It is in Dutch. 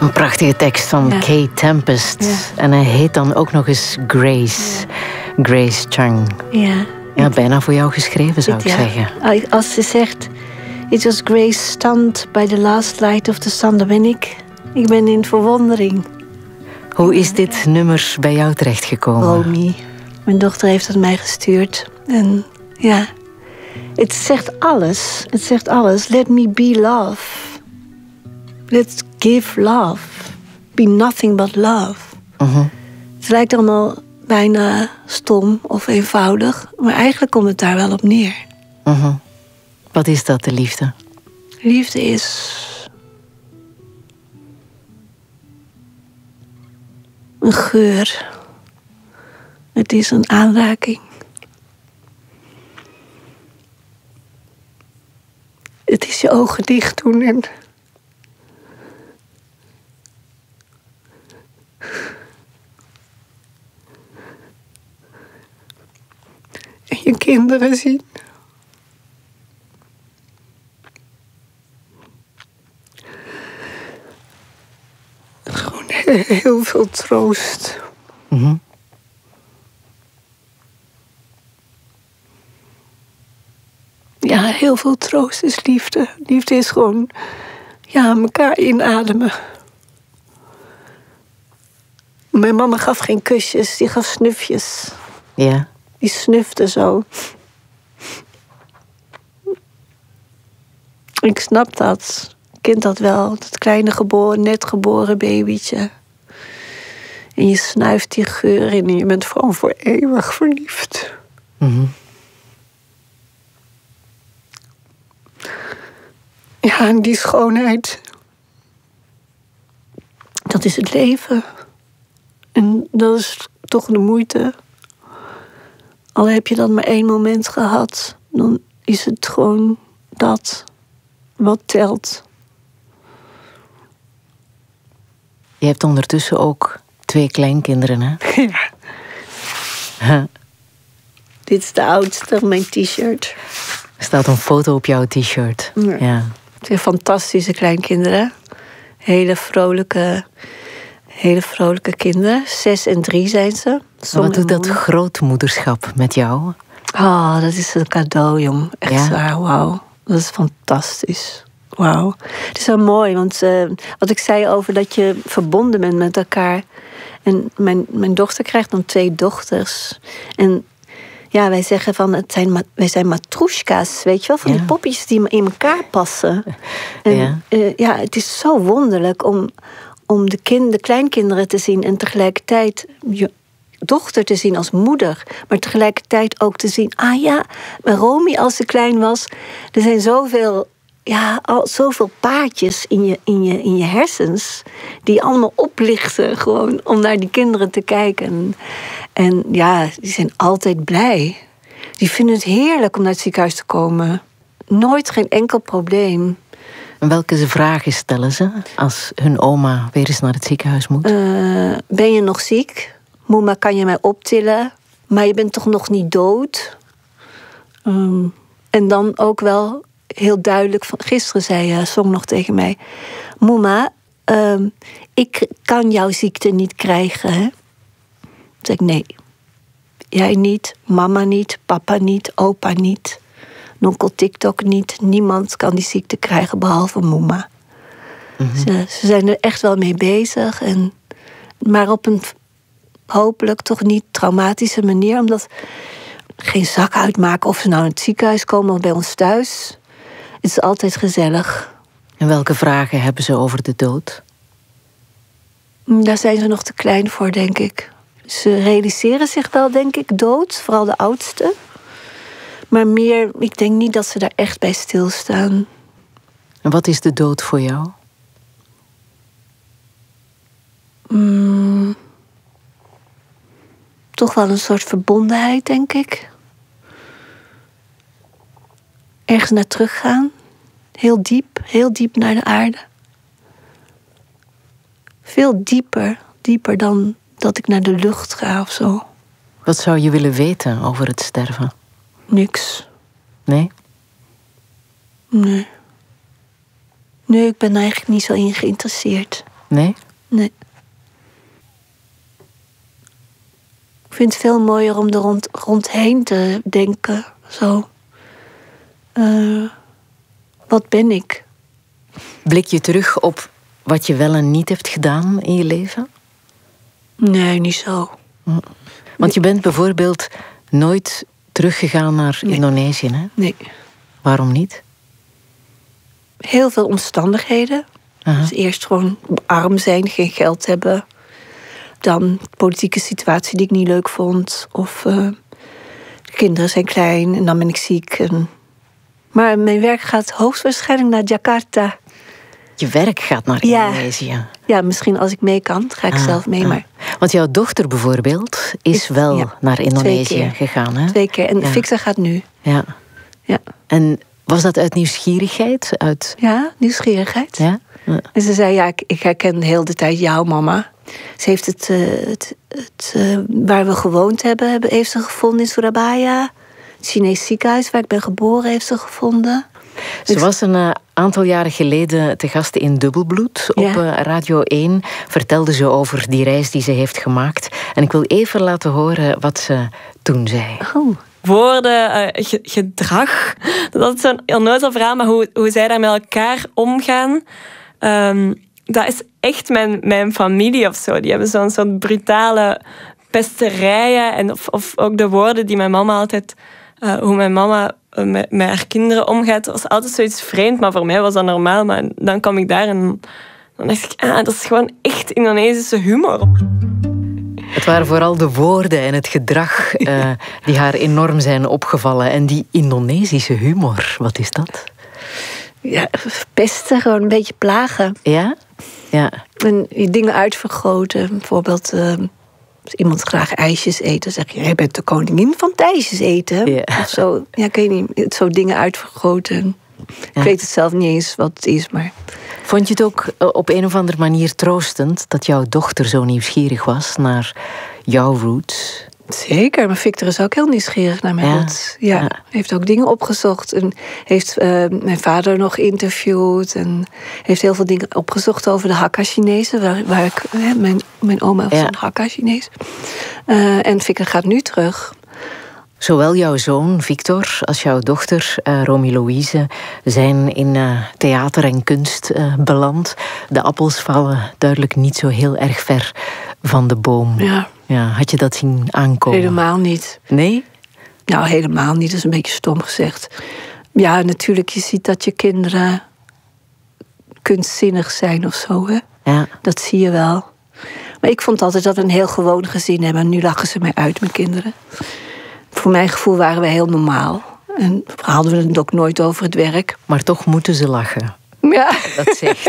Een prachtige tekst van Kay Tempest. Ja. En hij heet dan ook nog eens Grace. Ja. Grace Chung. Ja. Ja, bijna voor jou geschreven, zou ik zeggen. Als ze zegt... It was Grace stunned by the last light of the sun. Dan ben ik ben in verwondering. Hoe is dit nummer bij jou terechtgekomen? Romy. Mijn dochter heeft het mij gestuurd. En ja... Het zegt alles. Het zegt alles. Let me be love. Let's give love. Be nothing but love. Uh-huh. Het lijkt allemaal bijna stom of eenvoudig. Maar eigenlijk komt het daar wel op neer. Uh-huh. Wat is dat, de liefde? Liefde is... een geur. Het is een aanraking. Het is je ogen dicht doen en... en je kinderen zien. Gewoon heel veel troost. Mm-hmm. Ja, heel veel troost is liefde. Liefde is gewoon, elkaar inademen. Mijn mama gaf geen kusjes, die gaf snufjes. Ja. Die snufte zo. Ik snap dat. Kind dat wel. Dat kleine net geboren babytje. En je snuift die geur in en je bent gewoon voor eeuwig verliefd. Mm-hmm. Ja, en die schoonheid. Dat is het leven. En dat is toch de moeite. Al heb je dan maar 1 moment gehad, dan is het gewoon dat wat telt. Je hebt ondertussen ook 2 kleinkinderen, hè? Ja. Huh. Dit is de oudste, mijn t-shirt. Er staat een foto op jouw t-shirt. Ja. Het zijn fantastische kleinkinderen. Hele vrolijke kinderen. 6 en 3 zijn ze. Wat doet dat grootmoederschap met jou? Oh, dat is een cadeau, jong. Echt waar, wauw. Dat is fantastisch. Wauw. Het is wel mooi, want wat ik zei over dat je verbonden bent met elkaar. En mijn dochter krijgt dan 2 dochters. En ja, wij zeggen van, wij zijn matroeska's, weet je wel? Van die poppetjes die in elkaar passen. En het is zo wonderlijk om de kleinkinderen te zien en tegelijkertijd je dochter te zien als moeder. Maar tegelijkertijd ook te zien, bij Romy als ze klein was, er zijn zoveel paadjes in je hersens die allemaal oplichten gewoon om naar die kinderen te kijken. En ja, die zijn altijd blij. Die vinden het heerlijk om naar het ziekenhuis te komen. Nooit geen enkel probleem. En welke vragen stellen ze als hun oma weer eens naar het ziekenhuis moet? Ben je nog ziek? Moema, kan je mij optillen? Maar je bent toch nog niet dood? En dan ook wel heel duidelijk... Gisteren zei Song nog tegen mij... Moema, ik kan jouw ziekte niet krijgen, hè? Toen zei ik, nee. Jij niet, mama niet, papa niet, opa niet... Nonkel TikTok niet. Niemand kan die ziekte krijgen behalve Moema. Mm-hmm. Ze zijn er echt wel mee bezig. Maar op een hopelijk toch niet traumatische manier. Omdat geen zak uitmaken of ze nou in het ziekenhuis komen of bij ons thuis. Het is altijd gezellig. En welke vragen hebben ze over de dood? Daar zijn ze nog te klein voor, denk ik. Ze realiseren zich wel, denk ik, dood. Vooral de oudste. Maar meer, ik denk niet dat ze daar echt bij stilstaan. En wat is de dood voor jou? Toch wel een soort verbondenheid, denk ik. Ergens naar teruggaan. Heel diep naar de aarde. Veel dieper dan dat ik naar de lucht ga of zo. Wat zou je willen weten over het sterven? Niks. Nee? Nee, ik ben er eigenlijk niet zo in geïnteresseerd. Nee? Nee. Ik vind het veel mooier om er rondheen te denken. Zo. Wat ben ik? Blik je terug op wat je wel en niet hebt gedaan in je leven? Nee, niet zo. Want je bent bijvoorbeeld nooit teruggegaan naar Indonesië, hè? Nee. Waarom niet? Heel veel omstandigheden. Dus eerst gewoon arm zijn, geen geld hebben. Dan politieke situatie die ik niet leuk vond. Of de kinderen zijn klein en dan ben ik ziek. Maar mijn werk gaat hoogstwaarschijnlijk naar Jakarta. Je werk gaat naar Indonesië? Ja, misschien als ik mee kan, ga ik zelf mee. Maar... Want jouw dochter bijvoorbeeld is wel naar Indonesië gegaan, hè? 2 keer. En Fixa gaat nu. Ja. En was dat uit nieuwsgierigheid? Ja, nieuwsgierigheid. Ja? En ze zei, ik herken de hele tijd jouw mama. Ze heeft het waar we gewoond hebben, heeft ze gevonden in Surabaya. Het Chinees ziekenhuis waar ik ben geboren heeft ze gevonden. Ze was een aantal jaren geleden te gast in Dubbelbloed op Radio 1. Vertelde ze over die reis die ze heeft gemaakt. En ik wil even laten horen wat ze toen zei. Oh. Woorden, gedrag. Dat is zo'n onnozel verhaal, maar hoe zij daar met elkaar omgaan... dat is echt mijn familie of zo. Die hebben zo'n soort brutale pesterijen. En of ook de woorden die mijn mama altijd... hoe mijn mama met haar kinderen omgaat, was altijd zoiets vreemd. Maar voor mij was dat normaal. Maar dan kwam ik daar en dan dacht ik... dat is gewoon echt Indonesische humor. Het waren vooral de woorden en het gedrag die haar enorm zijn opgevallen. En die Indonesische humor, wat is dat? Ja, pesten, gewoon een beetje plagen. Ja? Ja. En dingen uitvergroten. Bijvoorbeeld, als iemand graag ijsjes eet, dan zeg je... jij bent de koningin van het ijsjes eten. Ja. Of zo. Ja, ik weet niet, zo dingen uitvergroten. Ik weet het zelf niet eens wat het is, maar... Vond je het ook op een of andere manier troostend dat jouw dochter zo nieuwsgierig was naar jouw roots? Zeker, maar Victor is ook heel nieuwsgierig naar mijn roots. Ja, heeft ook dingen opgezocht. En heeft mijn vader nog geïnterviewd. En heeft heel veel dingen opgezocht over de Hakka-Chinezen. Waar ik, mijn oma was een Hakka-Chinees. En Victor gaat nu terug. Zowel jouw zoon Victor als jouw dochter Romy Louise zijn in theater en kunst beland. De appels vallen duidelijk niet zo heel erg ver van de boom. Ja, had je dat zien aankomen? Helemaal niet. Nee? Nou, helemaal niet. Dat is een beetje stom gezegd. Ja, natuurlijk, je ziet dat je kinderen kunstzinnig zijn of zo, hè? Ja. Dat zie je wel. Maar ik vond altijd dat we een heel gewoon gezin hebben. En nu lachen ze mij uit, mijn kinderen. Voor mijn gevoel waren we heel normaal. En hadden we het ook nooit over het werk. Maar toch moeten ze lachen. Ja. Dat zegt.